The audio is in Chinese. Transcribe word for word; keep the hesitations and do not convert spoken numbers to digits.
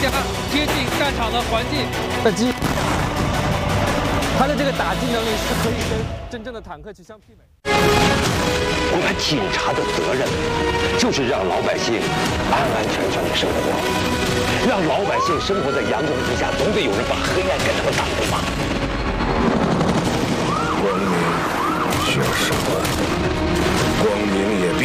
加贴近战场的环境。 那机，它的这个打击能力是可以跟真正的坦克去相媲美。 我们警察的责任就是让老百姓安安全全的生活，让老百姓生活在阳光之下，总得有人把黑暗给他们挡住吧。 光明需要手段，光明也必。